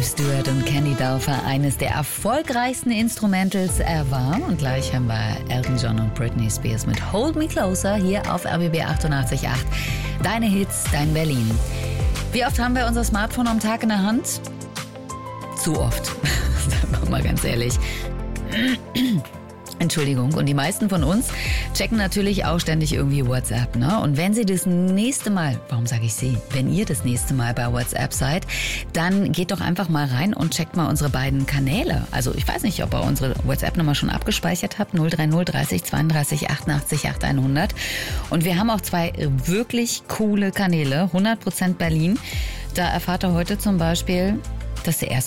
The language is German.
Dave Stewart und Candy Dulfer, eines der erfolgreichsten Instrumentals ever. Und gleich haben wir Elton John und Britney Spears mit Hold Me Closer hier auf RBB 88.8. Deine Hits, dein Berlin. Wie oft haben wir unser Smartphone am Tag in der Hand? Zu oft. Sagen wir mal ganz ehrlich. Entschuldigung. Und die meisten von uns checken natürlich auch ständig irgendwie WhatsApp, ne? Und wenn Sie das nächste Mal, warum sage ich Sie? Wenn ihr das nächste Mal bei WhatsApp seid, dann geht doch einfach mal rein und checkt mal unsere beiden Kanäle. Also ich weiß nicht, ob ihr unsere WhatsApp-Nummer schon abgespeichert habt. 030 30 32 88 8100. Und wir haben auch zwei wirklich coole Kanäle. 100% Berlin. Da erfahrt ihr heute zum Beispiel, dass der erste